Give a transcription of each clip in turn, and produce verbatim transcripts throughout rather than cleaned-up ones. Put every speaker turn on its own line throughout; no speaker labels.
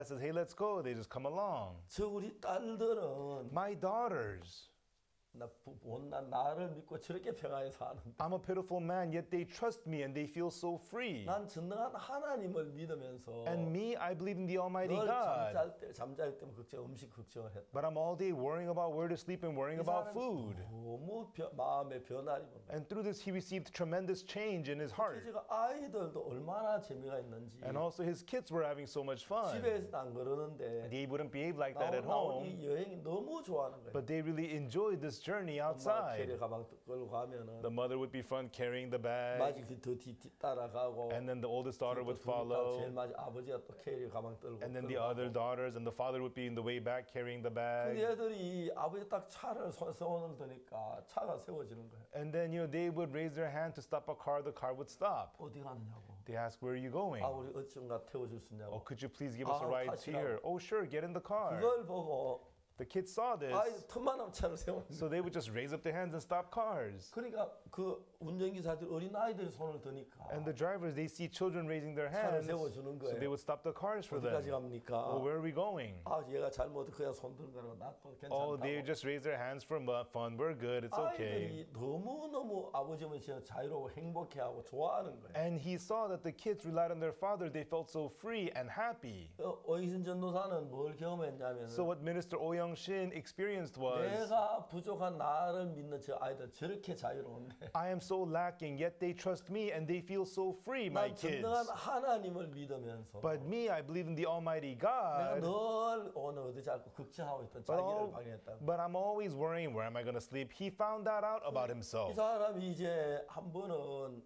says, hey, let's go, they just come along.
저 우리 딸들은
My daughters,
나 부- 못난 나를 믿고 저렇게 평안히 사는데
I'm a pitiful man, yet they trust me and they feel so free.
난 전능한 하나님을 믿으면서
And me, I believe in the Almighty
늘
God.
잠잘 때 잠잘 때면 걱정 음식 걱정을 했다.
But I'm all day worrying about where to sleep and worrying
이
about
사람이
food.
너무 변- 마음의 변화를 입은 거야.
And through this, he received tremendous change in his heart.
제가 아이들도 얼마나 재미가 있는지
And also, his kids were having so much fun.
집에서는 안 그러는데
They wouldn't behave like that at
나온
home,
이 여행이 너무 좋아하는 거예요.
but they really enjoyed this journey
엄마가 캐리
outside.
가방 끌고 가면은
The mother would be front carrying the bag,
마지 그더뒤 따라가고
and then the oldest daughter would
제일
follow,
마지 아버지가 또 캐리 가방 들고
and then the
끌고
other
가고.
daughters and the father would be in the way back carrying the
근데
bag.
애들이 아버지 딱 차를 서- 세워놓을 테니까 차가 세워지는 거예요.
And then, you know, they would raise their hand to stop a car, the car would stop.
어디 가느냐고.
They ask, where are you going?
아 우리 어쩐가 태워줄 수
Oh,
있냐고.
could you please give us a
아,
ride to
타시라고.
here? Oh, sure, get in the car.
그걸 보고
The kids saw
아이
this,
틈만하면 차를 세워.
so they would just raise up their hands and stop cars.
그러니까 그 운전기사들 어린 아이들이 손을 드니까
And the drivers, they see children raising their
차를
hands,
세워주는
so they
거예요.
would stop the cars for
어디까지
them.
갑니까?
Oh, where are we going?
아 얘가 잘못 그냥 손 드는 거라고 나도
Oh, they
괜찮다고.
just raise their hands for mu- fun. We're good. It's okay.
아이들이 너무너무 아버지는 진짜 자유로워 행복해하고 좋아하는 거예요.
And he saw that the kids relied on their father. They felt so free and happy.
어, 오이순 전도사는 뭘 경험했냐면
So what Minister Oh Young Shin experienced was,
내가 부족한 나를 믿는 저 아이들 저렇게 자유로운데
I am so lacking, yet they trust me and they feel so free, my
난
kids.
전능한 하나님을 믿으면서
But me, I believe in the Almighty
내가
God.
늘 오늘 어디 자꾸 걱정하고 있던
But,
자기를
all-
방해했다.
but I'm always worrying, where am I going to sleep? He found that out about
이
himself.
사람이 이제 한 번은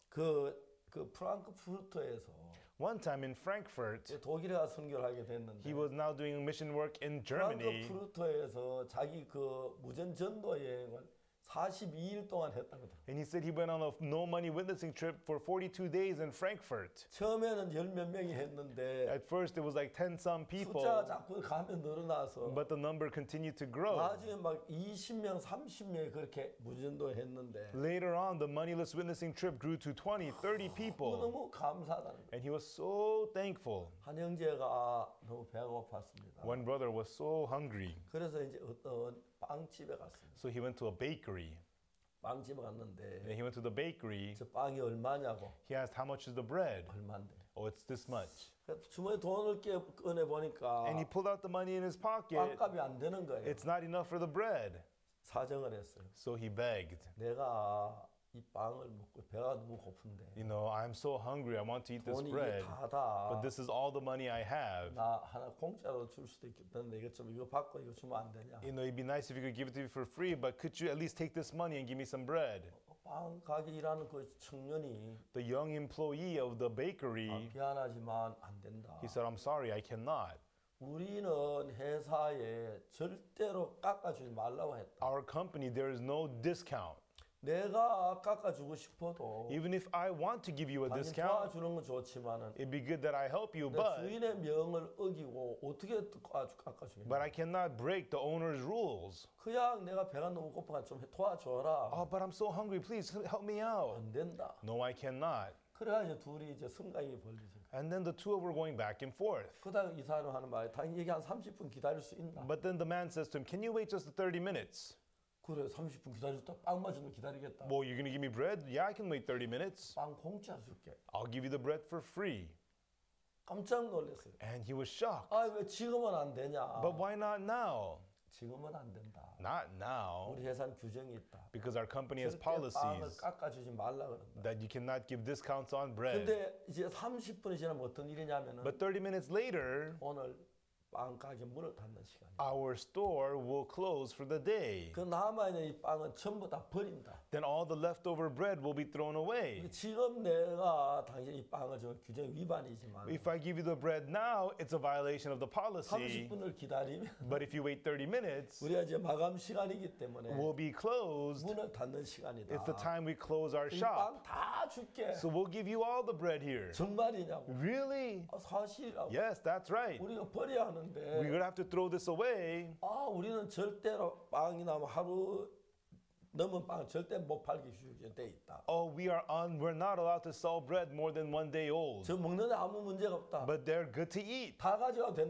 그, 그 프랑크푸르트에서
One time in Frankfurt,
독일에 가서 선교를 하게 됐는데
he was now doing mission work in Germany.
프랑크푸르트에서 자기 그 무전 전도 여행을 사십이 일 동안 했다거든.
And he said he went on a no money witnessing trip for forty-two days in Frankfurt.
처음에는 열 몇 명이 했는데
At first, it was like ten some people,
숫자가 자꾸 가면 늘어나서
but the number continued to grow.
나중에 막 이십 명, 삼십 명이 그렇게 무전도 했는데
Later on, the moneyless witnessing trip grew to twenty, thirty people.
너무 감사하다는 거예요.
And he was so thankful.
한 형제가 너무 배가 고팠습니다.
One brother was so hungry,
그래서 이제 어떤 빵집에 갔습니다.
so he went to a bakery.
빵집에 갔는데
And he went to the bakery.
저 빵이 얼마냐고.
He asked, how much is the bread?
얼마인데.
Oh, it's this much.
그래서 주머니 돈을 깨 꺼내 보니까
And he pulled out the money in his pocket.
빵값이 안 되는 거예요.
It's not enough for the bread.
사정을 했어요.
So he begged.
내가 이 빵을 먹고 배가 너무 고픈데
You know, I'm so hungry. I want to eat this
돈이 이게
bread.
다다.
But this is all the money I have.
나 하나 공짜로 줄 수도 있겠는데 이거 좀 이거 받고 이거 주면 안 되냐?
You know, it'd be nice if you could give it to me for free, but could you at least take this money and give me some bread?
빵 가게 일하는 그 청년이
The young employee of the bakery,
미안하지만 안 된다.
he said, I'm sorry, I cannot.
우리는 회사에 절대로 깎아주지 말라고 했다.
Our company, there is no discount.
내가 깎아주고 싶어도
Even if I want to give you a
당신
discount,
도와주는 건 좋지만은
it'd be good that I help you,
내
but
주인의 명을 어기고 어떻게 깎아주겠냐?
but I cannot break the owner's rules.
그냥 내가 배가 너무 고파서 좀 도와줘라.
Oh, but I'm so hungry. Please help me out.
안 된다.
No, I cannot.
그래가지고 둘이 이제 승강이 벌리지.
And then the two of them were going back and forth.
그다음 이 사람 하는 말이 당연히 얘기 한 삼십 분 기다릴 수 있나?
But then the man says to him, can you wait just thirty minutes?
그래 삼십 분 기다렸다. 빵 맞으면 기다리겠다.
Well, you're going to give me bread? Yeah, I can wait thirty minutes.
빵 공짜 줄게.
I'll give you the bread for free.
깜짝 놀랐어요.
And he was shocked.
아 왜 지금은 안 되냐?
But why not now?
지금은 안 된다.
Not now.
우리 회사는 규정이 있다.
Because our company has
절대 빵을
policies
깎아주지 말라 그런다.
that you cannot give discounts on bread.
근데 이제 삼십 분이 지나면 어떤 일이냐면은
But thirty minutes later,
오늘 빵 가게 문을 닫는 시간이야.
our store will close for the day.
그 남아있는 이 빵은 전부 다 버린다.
Then all the leftover bread will be thrown away.
지금 내가 당신 이 빵을 저 규정 위반이지만
If I give you the bread now, it's a violation of the policy.
삼십 분을 기다리면
But if you wait thirty minutes,
우리가 이제 마감 시간이기 때문에
we'll be closed.
문을 닫는 시간이다.
It's the time we close our
이
shop.
빵 다 줄게.
So we'll give you all the bread here.
정말이냐고.
Really?
아, 사실이라고.
Yes, that's right.
우리가 버려야 하는데
We're going to have to throw this away.
아 우리는 절대로 빵이 나면 하루 넘은 빵 절대 못 팔기 돼 있다.
Oh, we are on, we're not allowed to sell bread more than one day old.
저 먹는데 아무 문제가 없다.
But they're good to eat.
다 가져가도 된다.